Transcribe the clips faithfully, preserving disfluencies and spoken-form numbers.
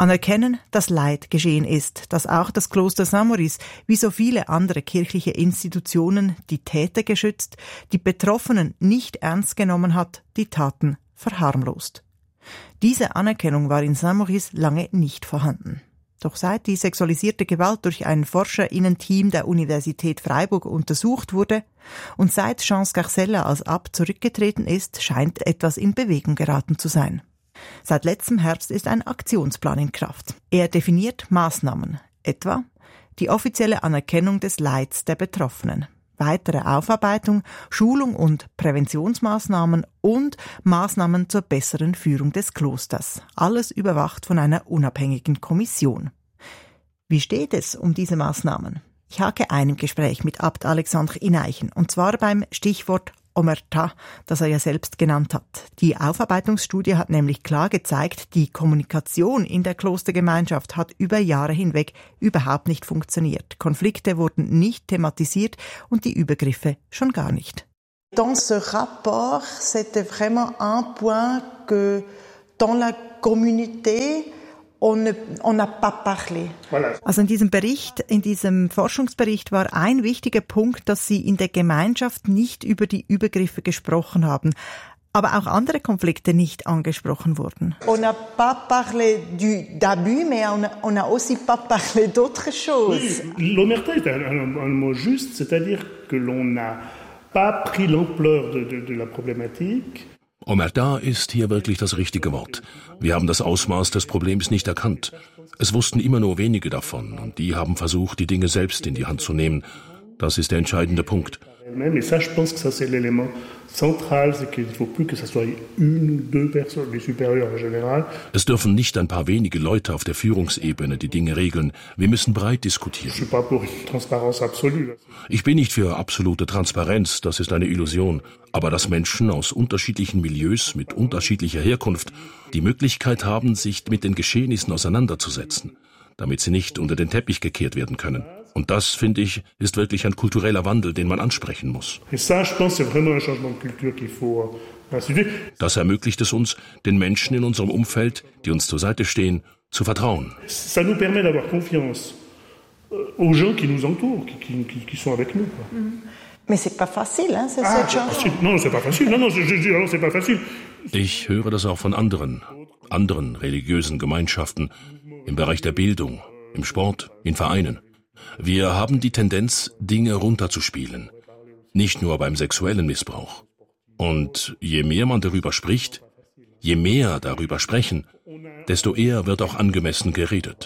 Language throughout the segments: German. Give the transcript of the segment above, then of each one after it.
Anerkennen, dass Leid geschehen ist, dass auch das Kloster Saint-Maurice, wie so viele andere kirchliche Institutionen, die Täter geschützt, die Betroffenen nicht ernst genommen hat, die Taten verharmlost. Diese Anerkennung war in Saint-Maurice lange nicht vorhanden. Doch seit die sexualisierte Gewalt durch ein ForscherInnen-Team der Universität Freiburg untersucht wurde und seit Jean Scarcella als Abt zurückgetreten ist, scheint etwas in Bewegung geraten zu sein. Seit letztem Herbst ist ein Aktionsplan in Kraft. Er definiert Maßnahmen, etwa die offizielle Anerkennung des Leids der Betroffenen, weitere Aufarbeitung, Schulung und Präventionsmaßnahmen und Maßnahmen zur besseren Führung des Klosters. Alles überwacht von einer unabhängigen Kommission. Wie steht es um diese Maßnahmen? Ich hake ein im Gespräch mit Abt Alexandre Ineichen, und zwar beim Stichwort Omerta, das er ja selbst genannt hat. Die Aufarbeitungsstudie hat nämlich klar gezeigt, die Kommunikation in der Klostergemeinschaft hat über Jahre hinweg überhaupt nicht funktioniert. Konflikte wurden nicht thematisiert und die Übergriffe schon gar nicht. Dans ce rapport, c'était vraiment un point que dans la communauté On ne, on n'a pas parlé. Also in diesem Bericht, in diesem Forschungsbericht war ein wichtiger Punkt, dass Sie in der Gemeinschaft nicht über die Übergriffe gesprochen haben, aber auch andere Konflikte nicht angesprochen wurden. On n'a pas parlé du d'abus, mais on a, on a aussi pas parlé d'autres choses. Oui, l'omerta est un, un, un mot juste, c'est-à-dire que l'on n'a pas pris l'ampleur de, de, de la problématique. Omerta ist hier wirklich das richtige Wort. Wir haben das Ausmaß des Problems nicht erkannt. Es wussten immer nur wenige davon und die haben versucht, die Dinge selbst in die Hand zu nehmen. Das ist der entscheidende Punkt. Et ça, je pense que ça c'est l'élément central, c'est qu'il ne faut plus que ça soit une ou deux personnes, les supérieurs en général. Es dürfen nicht ein paar wenige Leute auf der Führungsebene die Dinge regeln. Wir müssen breit diskutieren. Je suis pas pour une transparence absolue. Ich bin nicht für absolute Transparenz, das ist eine Illusion. Aber dass Menschen aus unterschiedlichen Milieus mit unterschiedlicher Herkunft die Möglichkeit haben, sich mit den Geschehnissen auseinanderzusetzen, damit sie nicht unter den Teppich gekehrt werden können. Und das, finde ich, ist wirklich ein kultureller Wandel, den man ansprechen muss. Das ermöglicht es uns, den Menschen in unserem Umfeld, die uns zur Seite stehen, zu vertrauen. Ça nous permet d'avoir confiance aux gens qui nous entourent, qui, qui, qui sont avec nous. Mais c'est pas facile, hein, c'est cette chanson. Non, c'est pas facile. Non, non, je, je, alors c'est pas facile. Ich höre das auch von anderen, anderen religiösen Gemeinschaften, im Bereich der Bildung, im Sport, in Vereinen. Wir haben die Tendenz, Dinge runterzuspielen. Nicht nur beim sexuellen Missbrauch. Und je mehr man darüber spricht, je mehr darüber sprechen, desto eher wird auch angemessen geredet.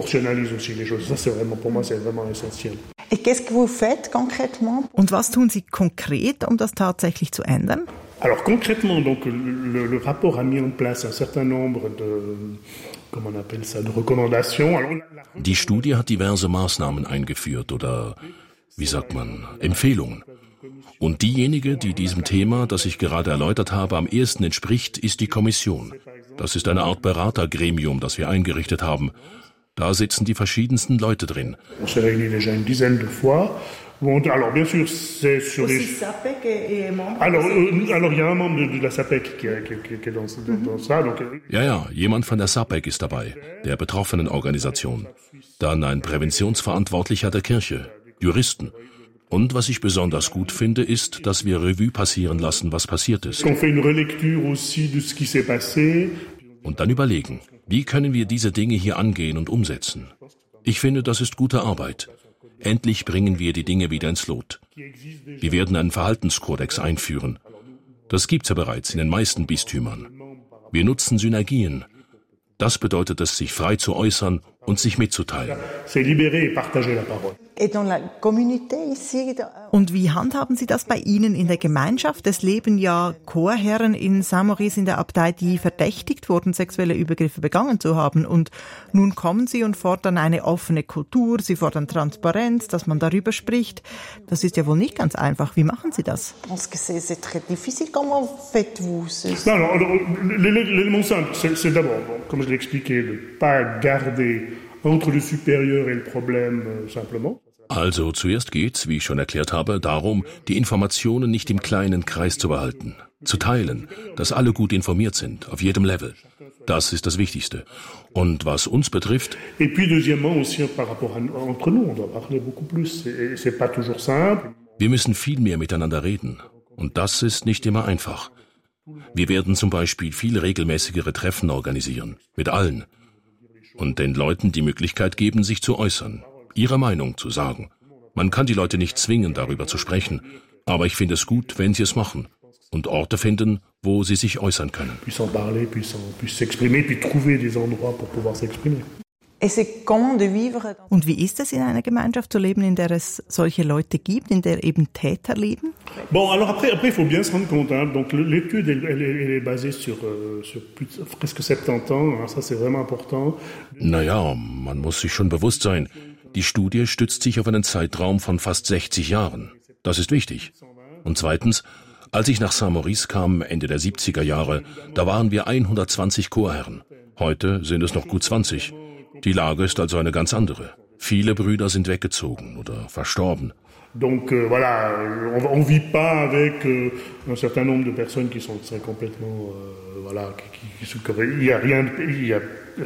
Und was tun Sie konkret, um das tatsächlich zu ändern? Alors concrètement, donc le, le rapport a mis en place un certain nombre de, comment on appelle ça, de recommandations. Die Studie hat diverse Maßnahmen eingeführt oder, wie sagt man, Empfehlungen. Und diejenige, die diesem Thema, das ich gerade erläutert habe, am ehesten entspricht, ist die Kommission. Das ist eine Art Beratergremium, das wir eingerichtet haben. Da sitzen die verschiedensten Leute drin. On s'est réunis déjà une dizaine de fois. Bon, alors bien sûr, c'est sur les. Alors, euh, alors il y a un membre de, de la S A P E C qui, qui, qui est dans, dans ça. Donc. Ja, ja, jemand von der S A P E C ist dabei, der Betroffenenorganisation. Dann ein Präventionsverantwortlicher der Kirche, Juristen. Und was ich besonders gut finde, ist, dass wir Revue passieren lassen, was passiert ist. On fait une relecture aussi de ce qui s'est passé. Und dann überlegen, wie können wir diese Dinge hier angehen und umsetzen. Ich finde, das ist gute Arbeit. Endlich bringen wir die Dinge wieder ins Lot. Wir werden einen Verhaltenskodex einführen. Das gibt's ja bereits in den meisten Bistümern. Wir nutzen Synergien. Das bedeutet es, sich frei zu äußern und sich mitzuteilen. Und wie handhaben Sie das bei Ihnen in der Gemeinschaft? Es leben ja Chorherren in Saint-Maurice in der Abtei, die verdächtigt wurden, sexuelle Übergriffe begangen zu haben. Und nun kommen Sie und fordern eine offene Kultur, Sie fordern Transparenz, dass man darüber spricht. Das ist ja wohl nicht ganz einfach. Wie machen Sie das? L'élément simple, c'est d'abord, comme je l'ai expliqué, de ne pas garder entre le supérieur et le problème simplement. Also zuerst geht's, wie ich schon erklärt habe, darum, die Informationen nicht im kleinen Kreis zu behalten, zu teilen, dass alle gut informiert sind, auf jedem Level. Das ist das Wichtigste. Und was uns betrifft, wir müssen viel mehr miteinander reden. Und das ist nicht immer einfach. Wir werden zum Beispiel viel regelmäßigere Treffen organisieren, mit allen. Und den Leuten die Möglichkeit geben, sich zu äußern, ihre Meinung zu sagen. Man kann die Leute nicht zwingen, darüber zu sprechen, aber ich finde es gut, wenn sie es machen und Orte finden, wo sie sich äußern können. Und wie ist es, in einer Gemeinschaft zu leben, in der es solche Leute gibt, in der eben Täter leben? Bon, alors après, après, il faut bien se rendre compte. Hein. Donc l'étude, elle, elle, elle est basée sur, euh, sur plus, presque soixante-dix ans. Hein. Ça, c'est vraiment important. Naja, man muss sich schon bewusst sein. Die Studie stützt sich auf einen Zeitraum von fast sechzig Jahren. Das ist wichtig. Und zweitens, als ich nach Saint-Maurice kam, Ende der siebziger Jahre, da waren wir hundertzwanzig Chorherren. Heute sind es noch gut zwanzig. Die Lage ist also eine ganz andere. Viele Brüder sind weggezogen oder verstorben. Donc euh, voilà, on, on vit pas avec euh, un certain nombre de personnes qui sont complètement, euh, voilà, qui, qui, qui, il y a rien, il y a